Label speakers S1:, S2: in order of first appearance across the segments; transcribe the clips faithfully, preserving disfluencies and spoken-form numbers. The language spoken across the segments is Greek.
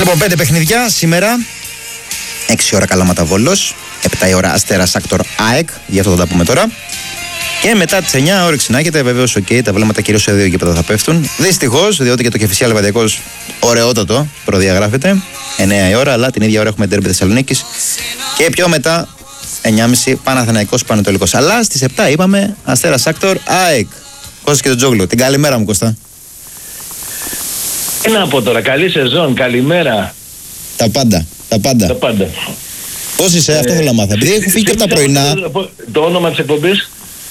S1: Λοιπόν, πέντε παιχνιδιά σήμερα. έξι ώρα Καλαμάτα Βόλος. επτά η ώρα Αστέρας Άκτορ ΑΕΚ. Γι' αυτό θα τα πούμε τώρα. Και μετά τις εννιά όρεξη να έχετε. Βεβαίως, οκ, okay, τα βλέμματα κυρίως σε δύο γήπεδα θα πέφτουν. Δυστυχώς, διότι και το Κηφισιά Λεβαδιακός ωραιότατο προδιαγράφεται. εννιά η ώρα, αλλά την ίδια ώρα έχουμε ντέρμπι Θεσσαλονίκης. Και πιο μετά, εννιά και μισή Παναθηναϊκός Πανετολικός. Αλλά στις επτά είπαμε Αστέρας Άκτορ ΑΕΚ. Κώστας και τον Τζόγλου. Την καλημέρα μου, Κώστα.
S2: Τι να πω τώρα, καλή σεζόν, καλημέρα.
S1: Τα πάντα, τα πάντα.
S2: Τα πάντα.
S1: Πώς είσαι, ε, αυτό θέλω να μάθω. Επειδή έχω φύγει και από τα πρωινά.
S2: Το όνομα της εκπομπής.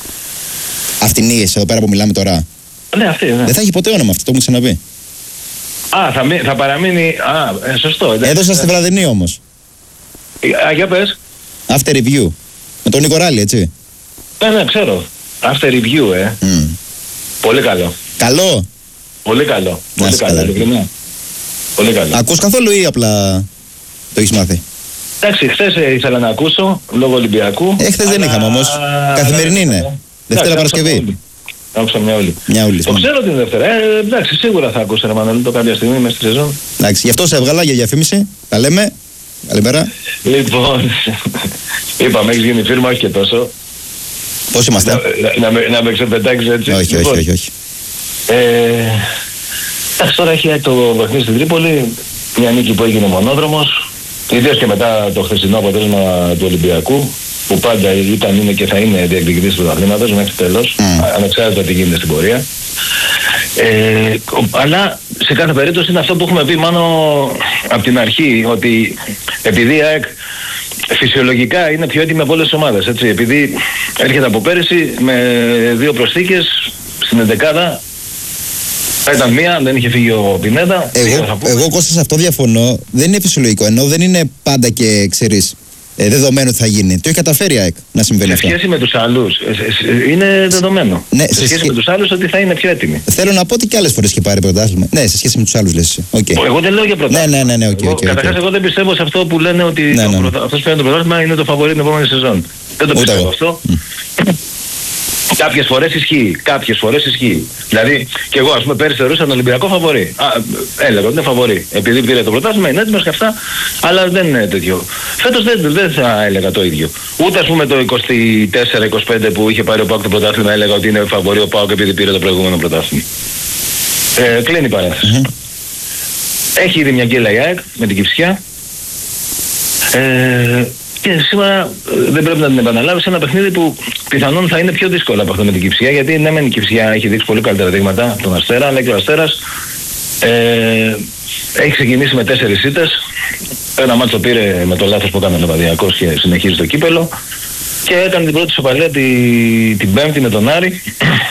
S1: Αυτήν είσαι εδώ πέρα που μιλάμε τώρα.
S2: Ναι, αυτή, ναι.
S1: Δεν θα έχει ποτέ όνομα αυτό, το μου ξαναπεί.
S2: Α, θα, μη, θα παραμείνει. Α, ε, σωστό. Εντάξει.
S1: Έδωσα στη βραδινή όμως.
S2: Α, για πες.
S1: After review. Με τον Νικοράλη, έτσι.
S2: Ναι, ναι, ξέρω. After review, ε.
S1: Mm.
S2: Πολύ καλό.
S1: Καλό.
S2: Πολύ καλό.
S1: Να
S2: Πολύ καλό, ειλικρινά. Πολύ καλό.
S1: Ακούς καθόλου ή απλά το έχεις μάθει?
S2: Εντάξει, χθες ήθελα να ακούσω λόγω Ολυμπιακού.
S1: Ε, χθες δεν είχαμε όμως. Καθημερινή είναι. Δευτέρα Παρασκευή.
S2: Άκουσα μια όλη.
S1: Μια όλη.
S2: Το ξέρω την Δευτέρα. Ε, εντάξει, σίγουρα θα ακούσω, ρε Μανώλη, κάποια στιγμή μέσα στη σεζόν.
S1: Εντάξει, γι' αυτό σε έβγαλα για διαφήμιση. Τα λέμε. Καλημέρα.
S2: Λοιπόν, είπαμε, έχεις γίνει φίρμα, όχι και τόσο.
S1: Πώς είμαστε?
S2: Να, να, να, να με ξεπετάξεις έτσι.
S1: Όχι,
S2: λοιπόν,
S1: όχι, όχι, όχι.
S2: Ε, εντάξει, τώρα έχει το παιχνίδι στην Τρίπολη, μια νίκη που έγινε μονόδρομος, ιδίως και μετά το χθεσινό αποτέλεσμα του Ολυμπιακού, που πάντα ήταν, είναι και θα είναι διεκδικητής του πρωταθλήματος μέχρι τέλος, mm. ανεξάρτητα τι γίνεται στην πορεία. Ε, αλλά σε κάθε περίπτωση είναι αυτό που έχουμε πει μάλλον από την αρχή, ότι επειδή η ΑΕΚ φυσιολογικά είναι πιο έτοιμη από όλες τις ομάδες, έτσι, επειδή έρχεται από πέρυσι με δύο προσθήκες στην εντεκάδα. Θα ήταν μία, αν δεν είχε φύγει ο Πινέδα.
S1: Εγώ, εγώ Κώστα σε αυτό διαφωνώ. Δεν είναι φυσιολογικό, ενώ δεν είναι πάντα και ξέρεις ε, δεδομένο ότι θα γίνει. Το έχει καταφέρει η ΑΕΚ να συμβαίνει αυτό.
S2: Σε σχέση με τους άλλους, είναι δεδομένο.
S1: Ναι,
S2: σε, σε σχέση σχέ... με τους άλλους ότι θα είναι πιο έτοιμοι.
S1: Θέλω να πω ότι και άλλες φορές έχει πάρει πρωτάθλημα. Ναι, σε σχέση με τους άλλους λες. Okay.
S2: Εγώ δεν λέω για πρωτάθλημα.
S1: Ναι, ναι, ναι, ναι, okay, okay,
S2: Καταρχάς, okay. εγώ δεν πιστεύω σε αυτό που λένε ότι ναι, ναι. Πρωτα... αυτός που παίρνει το πρωτάθλημα είναι το φαβορί την επόμενη σεζόν. Δεν το Ούτε πιστεύω εγώ. αυτό. Mm. Κάποιες φορές ισχύει, κάποιες φορές ισχύει. Δηλαδή, και εγώ, ας πούμε, πέρυσι θεωρούσα τον Ολυμπιακό φαβορί. Α, έλεγα ότι είναι φαβορί. Επειδή πήρε το πρωτάθλημα, είναι έτοιμος και αυτά, αλλά δεν είναι τέτοιο. Φέτος δεν, δεν θα έλεγα το ίδιο. Ούτε, ας πούμε, το είκοσι τέσσερα είκοσι πέντε που είχε πάρει ο ΠΑΟΚ το πρωτάθλημα, έλεγα ότι είναι φαβορί ο ΠΑΟΚ επειδή πήρε το προηγούμενο πρωτάθλημα. Ε, κλείνει η παρένθεση. Mm-hmm. Έχει ήδη μια γκέλα η ΑΕΚ με την Κηφισιά. Ε, Και σήμερα δεν πρέπει να την επαναλάβει σε ένα παιχνίδι που πιθανόν θα είναι πιο δύσκολο από αυτό με την Κηφισιά, γιατί ναι, μεν η Κηφισιά έχει δείξει πολύ καλύτερα δείγματα τον Αστέρα, αλλά και ο Αστέρας ε, έχει ξεκινήσει με τέσσερις ήττες. Ένα μάτσο πήρε με το λάθος που έκανε ο Λεβαδιακός και συνεχίζει το κύπελο. Και έκανε την πρώτη σοπαλία τη, την Πέμπτη με τον Άρη.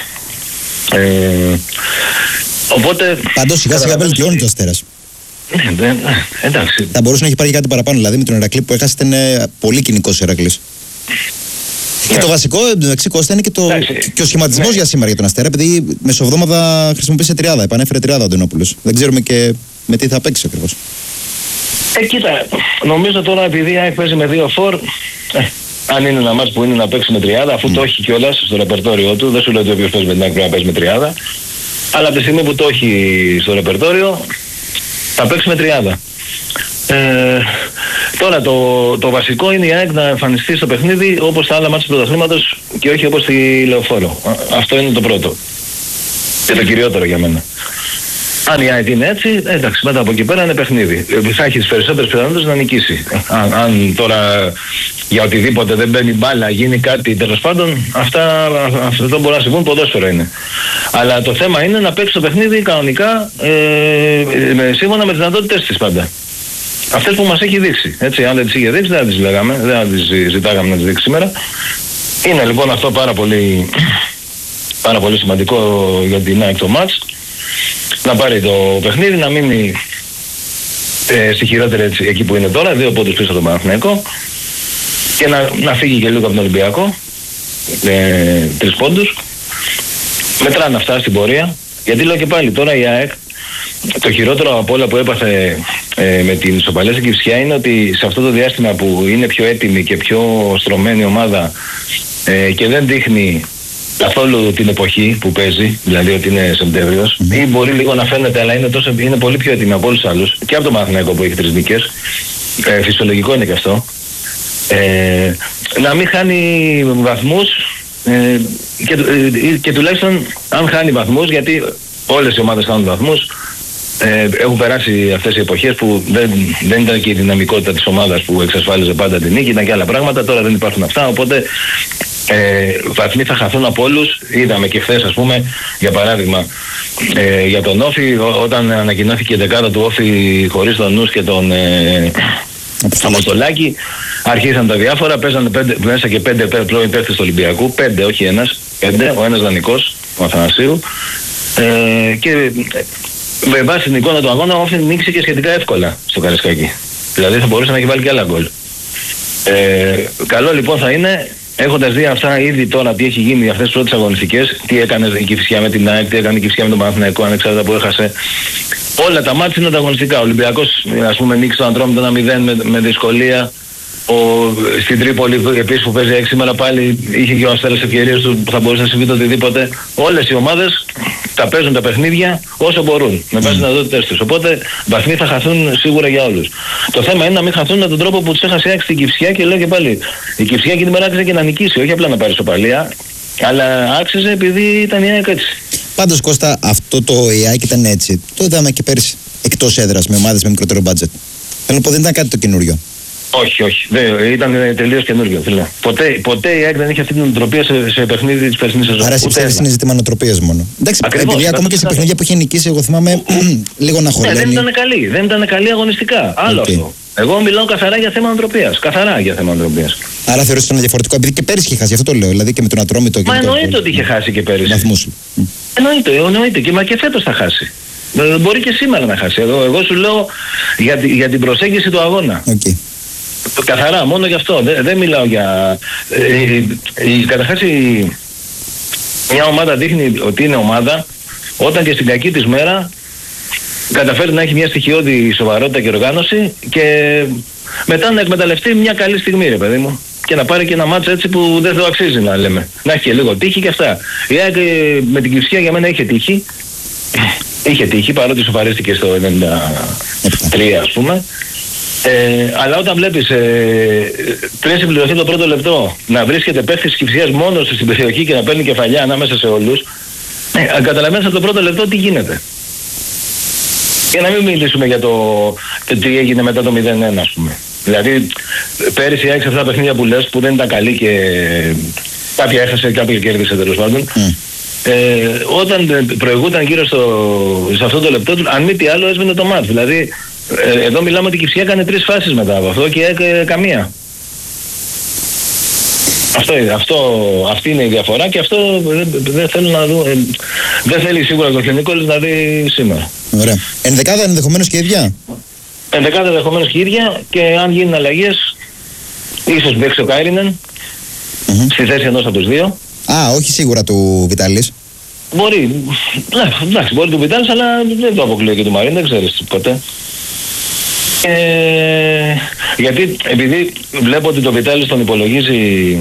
S2: Ε, οπότε.
S1: Πάντως σιγά σιγά βελτιώνει το Αστέρας.
S2: Ναι, ναι, εντάξει.
S1: Θα μπορούσε να έχει πάρει κάτι παραπάνω. Δηλαδή με τον Ηρακλή που έχασε ήταν πολύ κοινικός ο Ηρακλής. Ναι. Και το βασικό εντάξει, Κώστα, είναι και, το, και ο σχηματισμός ναι. για σήμερα για τον Αστέρα. Επειδή μεσοβδόμαδα χρησιμοποίησε τριάδα. Επανέφερε τριάδα ο Ντενόπουλος. Δεν ξέρουμε και με τι θα παίξει ακριβώς.
S2: Ε, κοίτα, νομίζω τώρα επειδή η ΑΕΚ παίζει με δύο φορ, ε, αν είναι ένα μάτς που είναι να παίξει με τριάδα, αφού mm. το έχει κιόλας στο ρεπερτόριό του, δεν σου λέω ότι όποιος παίζει με την ΑΕΚ πρέπει να παίζει με τριάδα. Αλλά από τη στιγμή που το έχει στο ρεπερτόριο, θα παίξει με τριάδα. Ε, τώρα το, το βασικό είναι η ΑΕΚ να εμφανιστεί στο παιχνίδι όπως τα άλλα μάτια του πρωταθλήματος και όχι όπως στη Λεωφόρο. Αυτό είναι το πρώτο. Και το κυριότερο για μένα. Αν η ΑΕΚ είναι έτσι, εντάξει, μετά από εκεί πέρα είναι παιχνίδι. Θα έχει τις περισσότερες πιθανότητες να νικήσει. Αν, αν τώρα για οτιδήποτε δεν μπαίνει μπάλα, γίνει κάτι τέλος πάντων, αυτά, αυτό μπορεί να συμβούν, ποδόσφαιρο είναι. Αλλά το θέμα είναι να παίξει το παιχνίδι κανονικά, ε, σύμφωνα με τις δυνατότητες της πάντα. Αυτές που μας έχει δείξει. Έτσι, αν δεν τις είχε δείξει, δεν θα τις λέγαμε, δεν θα τις ζητάγαμε να τις δείξει σήμερα. Είναι λοιπόν αυτό πάρα πολύ, πάρα πολύ σημαντικό για την ΑΕΚ το μάτς. Να πάρει το παιχνίδι, να μείνει ε, στη χειρότερη έτσι, εκεί που είναι τώρα, δύο πόντους πίσω από τον Παναθηναϊκό και να, να φύγει και λίγο από τον Ολυμπιακό, ε, τρεις πόντους. Μετράνε αυτά στην πορεία, γιατί λέω και πάλι τώρα η ΑΕΚ, το χειρότερο από όλα που έπαθε ε, με την ισοπαλία στην Κηφισιά είναι ότι σε αυτό το διάστημα που είναι πιο έτοιμη και πιο στρωμένη ομάδα ε, και δεν δείχνει καθόλου την εποχή που παίζει, δηλαδή ότι είναι Σεπτέμβριος, mm. ή μπορεί λίγο να φαίνεται, αλλά είναι, τόσο, είναι πολύ πιο έτοιμη από όλους τους άλλους, και από το Παναθηναϊκό που έχει τρεις νίκες. Ε, φυσιολογικό είναι και αυτό. Ε, να μην χάνει βαθμούς ε, και, ε, και τουλάχιστον αν χάνει βαθμούς, γιατί όλες οι ομάδες χάνουν βαθμούς. Ε, έχουν περάσει αυτές οι εποχές που δεν, δεν ήταν και η δυναμικότητα της ομάδας που εξασφάλιζε πάντα την νίκη, ήταν και άλλα πράγματα, τώρα δεν υπάρχουν αυτά, οπότε ε, βαθμοί θα χαθούν από όλους. Είδαμε και χθες, ας πούμε, για παράδειγμα, ε, για τον Όφη, ό, όταν ανακοινώθηκε η δεκάδα του Όφη χωρίς τον Νους και τον ε, Αποστολάκη, αρχίσαν τα διάφορα, παίζανε πέντε, μέσα και πέντε πρώην παίκτες του Ολυμπιακού, πέντε, όχι ένας, πέντε, ο ένας δανεικός, ο Αθανασίου, ε, και με βάση την εικόνα του αγώνα, ο Όφη νίκησε και σχετικά εύκολα στο Καραϊσκάκι. Δηλαδή θα μπορούσε να έχει βάλει και άλλα γκολ. Ε, καλό λοιπόν θα είναι, έχοντας δει αυτά ήδη τώρα τι έχει γίνει αυτές τις πρώτες αγωνιστικές, τι έκανε η Κηφισιά με την ΑΕΚ, τι έκανε η Κηφισιά με τον Παναθηναϊκό, ανεξάρτητα που έχασε. Όλα τα μάτια είναι ανταγωνιστικά. Ο Ολυμπιακός, ας πούμε, νίκησε τον Ατρόμητο ένα μηδέν με, με δυσκολία. Ο, στην Τρίπολη επίσης που παίζει έξι σήμερα πάλι είχε και ο Αστέρας ευκαιρίες του που θα μπορούσε να συμβεί το οτιδήποτε. Όλες οι ομάδες τα παίζουν τα παιχνίδια όσο μπορούν, με βάση τις δυνατότητες τους. Οπότε βαθμοί θα χαθούν σίγουρα για όλους. Το θέμα είναι να μην χαθούν με τον τρόπο που τους έχασε η στην Κηφισιά, και λέω και πάλι, η Κηφισιά και την μέρα άξιζε και να νικήσει, όχι απλά να πάρει σοπαλία, αλλά άξιζε επειδή ήταν η ΑΕΚ έτσι.
S1: Πάντως, Κώστα, αυτό το η ΑΕΚ ήταν έτσι. Το είδαμε και πέρυσι εκτός έδρας με ομάδες με μικρότερο μπάτζετ. Θέλω να πω, δεν ήταν κάτι το καινούριο.
S2: Όχι, όχι. Δεν, ήταν τελείως καινούριο. Ποτέ, ποτέ η ΑΕΚ δεν είχε αυτή την νοοτροπία σε, σε παιχνίδι της περσινής σεζόν.
S1: Άρα εσύ πιστεύεις είναι ζήτημα νοοτροπίας μόνο. Εντάξει, ακριβώς, επειδή ακόμα και σε παιχνίδια που είχε νικήσει, εγώ θυμάμαι λίγο να χωρλένει.
S2: Ναι, δεν ήταν καλή. Δεν ήταν καλή αγωνιστικά. Άλλο okay. αυτό. Εγώ μιλάω καθαρά για θέμα νοοτροπίας. Καθαρά για θέμα νοοτροπίας.
S1: Άρα θεωρείς ότι ήταν διαφορετικό, επειδή και πέρυσι είχε χάσει, αυτό το λέω. Δηλαδή και με τον Ατρόμητο.
S2: Μα εννοείται ότι είχε χάσει και πέρυσι.
S1: Βαθμούς.
S2: Εννοείται, εννοείται. Και, μα και φέτος θα χάσει. Μπορεί και σήμερα να χάσει. Εγώ, εγώ σου λέω για, για την προσέγγιση του αγώνα.
S1: Okay.
S2: Καθαρά, μόνο γι' αυτό. Δεν, δεν μιλάω για... Ε, ε, καταρχάς η, μια ομάδα δείχνει ότι είναι ομάδα όταν και στην κακή της μέρα καταφέρει να έχει μια στοιχειώδη σοβαρότητα και οργάνωση, και μετά να εκμεταλλευτεί μια καλή στιγμή, ρε παιδί μου, και να πάρει και ένα μάτσο έτσι που δεν το αξίζει, να λέμε. Να έχει και λίγο τύχη και αυτά. Η ΑΕΚ με την Κηφισιά για μένα είχε τύχη. Είχε τύχη, παρότι σοβαρίστηκε στο ενενήντα τρία, ας πούμε. Ε, αλλά όταν βλέπεις ε, πριν συμπληρωθεί το πρώτο λεπτό να βρίσκεται παίκτης της Κηφισιάς μόνος στην περιοχή και να παίρνει κεφαλιά ανάμεσα σε όλους, ε, καταλαβαίνεις από το πρώτο λεπτό τι γίνεται. Και να μην μιλήσουμε για το, το τι έγινε μετά το μηδέν ένα, ας πούμε. Δηλαδή πέρυσι έξι αυτά τα παιχνίδια που λες που δεν ήταν καλή και κάποια έχασε, κάποια κέρδισε τέλος πάντων. Mm. Ε, όταν προηγούταν γύρω στο, σε αυτό το λεπτό, αν μη τι άλλο έσβηνε το μάτς. Δηλαδή Ε, εδώ μιλάμε ότι η Κηφισιά έκανε τρεις φάσεις μετά από αυτό και έκανε καμία. Αυτό, αυτό, αυτή είναι η διαφορά, και αυτό δεν, δεν θέλω να δω. Ε, δεν θέλει σίγουρα το Νικόλης να δει σήμερα.
S1: Ωραία. Ενδεκάδα ενδεχομένως και ίδια.
S2: Ενδεκάδα ενδεχομένως και ίδια, και αν γίνουν αλλαγές, ίσως μπέξει ο Κάιρινεν mm-hmm. στη θέση ενός από τους δύο.
S1: Α, όχι σίγουρα του Βιτάλης.
S2: Μπορεί. Ναι, εντάξει, μπορεί του Βιτάλης, αλλά δεν το αποκλείω και του Μαρίν, δεν ξέρεις ποτέ. Ε, γιατί επειδή βλέπω ότι το Βιτάλης τον υπολογίζει,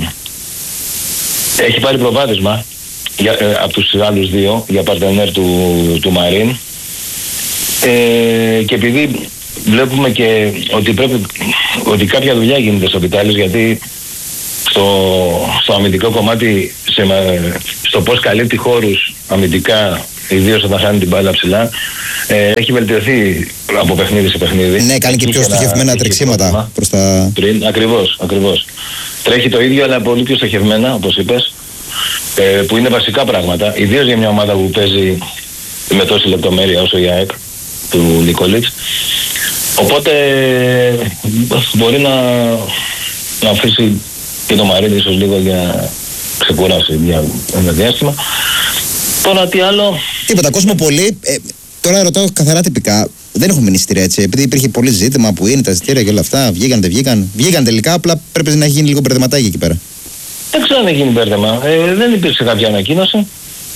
S2: έχει πάρει προβάδισμα για, ε, από τους άλλους δύο για παρτενέρ του, του Μαρίν, ε, και επειδή βλέπουμε και ότι πρέπει ότι κάποια δουλειά γίνεται στο Βιτάλης, γιατί στο, στο αμυντικό κομμάτι, σε, στο πώς καλύπτει χώρους αμυντικά, ιδίως όταν χάνει την μπάλα ψηλά, ε, έχει βελτιωθεί από παιχνίδι σε παιχνίδι.
S1: Ναι, κάνει και πιο στοχευμένα τρεξίματα προς τα...
S2: Πριν, ακριβώς, ακριβώς. Τρέχει το ίδιο, αλλά πολύ πιο στοχευμένα, όπως είπες, ε, που είναι βασικά πράγματα, ιδίως για μια ομάδα που παίζει με τόση λεπτομέρεια όσο η ΑΕΚ του Νικολίτς. Οπότε μπορεί να, να αφήσει και το Μαρίν ίσως λίγο για ξεκουράσει για ένα διάστημα. Τώρα τι άλλο...
S1: Τίποτα, κόσμο πολύ. Ε, τώρα ρωτάω καθαρά τυπικά. Δεν έχουν μείνει εισιτήρια, έτσι. Επειδή υπήρχε πολύ ζήτημα που είναι τα εισιτήρια και όλα αυτά. Βγήκαν, δεν βγήκαν. Βγήκαν τελικά, απλά πρέπει να έχει γίνει λίγο μπερδεματάκι εκεί πέρα.
S2: Δεν ξέρω αν έχει γίνει μπέρδεμα. Ε, δεν υπήρξε κάποια ανακοίνωση.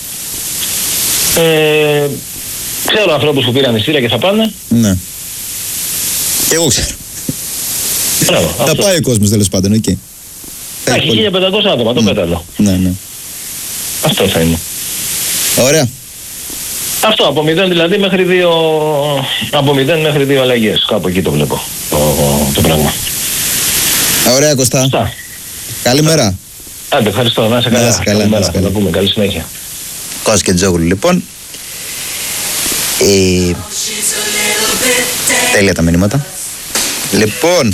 S2: Ε, ξέρω ανθρώπους που πήραν εισιτήρια και θα πάνε.
S1: Ναι. Και εγώ ξέρω.
S2: Μπράβο,
S1: θα πάει ο κόσμος τέλος πάντων, εκεί.
S2: Okay. Έχει χίλια πεντακόσια άτομα, το
S1: ναι.
S2: πέταλο.
S1: Ναι, ναι.
S2: Αυτό θα είναι.
S1: Ωραία.
S2: Αυτό από μηδέν δηλαδή μέχρι δύο, από μηδέν μέχρι δύο αλλαγές. Κάπου εκεί το βλέπω το, το πράγμα.
S1: Ωραία Κωστά.
S2: Αυτά.
S1: Καλημέρα.
S2: Άντε, ευχαριστώ. Να είσαι καλά.
S1: Να είσαι καλά,
S2: Καλημέρα.
S1: να είσαι καλά.
S2: Θα τα πούμε. Καλή συνέχεια.
S1: Κώστας και Τζόγλου λοιπόν. Ε, τέλεια τα μηνύματα. Λοιπόν,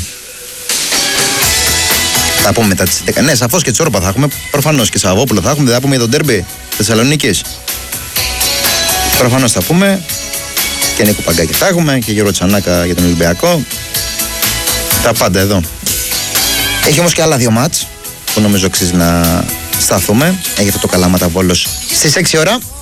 S1: θα πούμε μετά τις έντεκα. Ναι, σαφώς και Τσόρπα θα έχουμε. Προφανώς και Σαββόπουλο θα έχουμε. Δεν θα πούμε για τον ντέρμπι Θεσσαλονίκης. Προφανώς θα πούμε. Και Νίκο Παγκάκη θα έχουμε. Και Γιώργο Τσανάκα για τον Ολυμπιακό. Τα πάντα εδώ. Έχει όμως και άλλα δύο μάτς που νομίζω αξίζει να σταθούμε. Έχει αυτό το Καλαμάτα Βόλος στις έξι ώρα.